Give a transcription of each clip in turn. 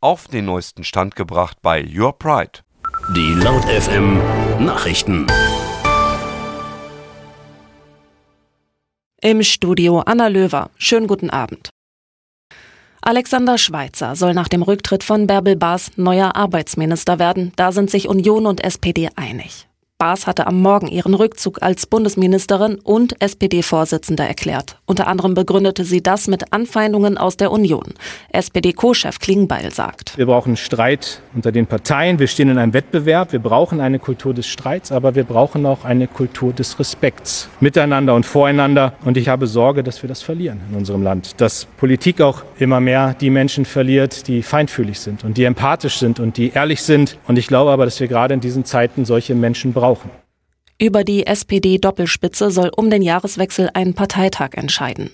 auf den neuesten Stand gebracht bei Your Pride. Die Laut FM Nachrichten. Im Studio Anna Löwer. Schönen guten Abend. Alexander Schweitzer soll nach dem Rücktritt von Bärbel Baas neuer Arbeitsminister werden. Da sind sich Union und SPD einig. Baas hatte am Morgen ihren Rückzug als Bundesministerin und SPD-Vorsitzende erklärt. Unter anderem begründete sie das mit Anfeindungen aus der Union. SPD-Co-Chef Klingbeil sagt: Wir brauchen Streit unter den Parteien. Wir stehen in einem Wettbewerb. Wir brauchen eine Kultur des Streits, aber wir brauchen auch eine Kultur des Respekts miteinander und voreinander. Und ich habe Sorge, dass wir das verlieren in unserem Land. Dass Politik auch immer mehr die Menschen verliert, die feinfühlig sind und die empathisch sind und die ehrlich sind. Und ich glaube aber, dass wir gerade in diesen Zeiten solche Menschen brauchen. Über die SPD-Doppelspitze soll um den Jahreswechsel ein Parteitag entscheiden.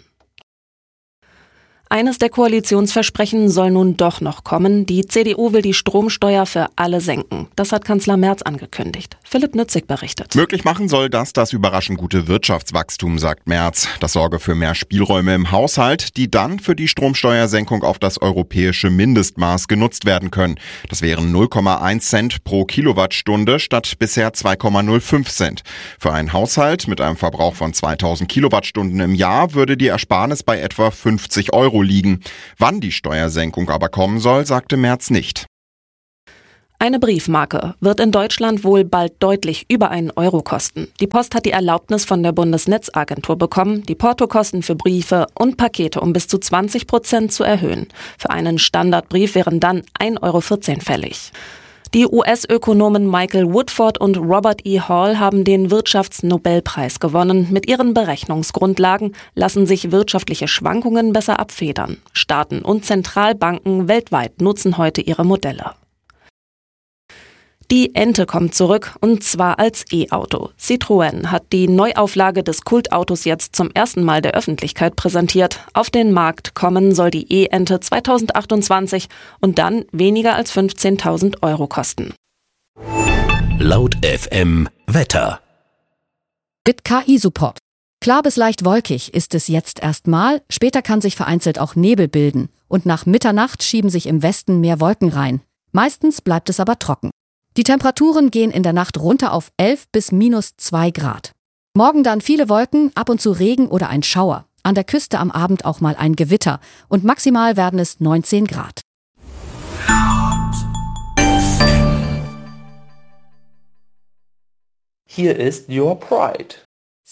Eines der Koalitionsversprechen soll nun doch noch kommen. Die CDU will die Stromsteuer für alle senken. Das hat Kanzler Merz angekündigt. Philipp Nützig berichtet. Möglich machen soll das überraschend gute Wirtschaftswachstum, sagt Merz. Das sorge für mehr Spielräume im Haushalt, die dann für die Stromsteuersenkung auf das europäische Mindestmaß genutzt werden können. Das wären 0,1 Cent pro Kilowattstunde statt bisher 2,05 Cent. Für einen Haushalt mit einem Verbrauch von 2000 Kilowattstunden im Jahr würde die Ersparnis bei etwa 50 Euro liegen. Wann die Steuersenkung aber kommen soll, sagte Merz nicht. Eine Briefmarke wird in Deutschland wohl bald deutlich über 1 Euro kosten. Die Post hat die Erlaubnis von der Bundesnetzagentur bekommen, die Portokosten für Briefe und Pakete um bis zu 20% zu erhöhen. Für einen Standardbrief wären dann 1,14 Euro fällig. Die US-Ökonomen Michael Woodford und Robert E. Hall haben den Wirtschaftsnobelpreis gewonnen. Mit ihren Berechnungsgrundlagen lassen sich wirtschaftliche Schwankungen besser abfedern. Staaten und Zentralbanken weltweit nutzen heute ihre Modelle. Die Ente kommt zurück, und zwar als E-Auto. Citroën hat die Neuauflage des Kultautos jetzt zum ersten Mal der Öffentlichkeit präsentiert. Auf den Markt kommen soll die E-Ente 2028 und dann weniger als 15.000 Euro kosten. Laut FM Wetter. Mit KI-Support. Klar bis leicht wolkig ist es jetzt erstmal, später kann sich vereinzelt auch Nebel bilden. Und nach Mitternacht schieben sich im Westen mehr Wolken rein. Meistens bleibt es aber trocken. Die Temperaturen gehen in der Nacht runter auf 11 bis -2 Grad. Morgen dann viele Wolken, ab und zu Regen oder ein Schauer. An der Küste am Abend auch mal ein Gewitter. Und maximal werden es 19 Grad. Hier ist Your Pride.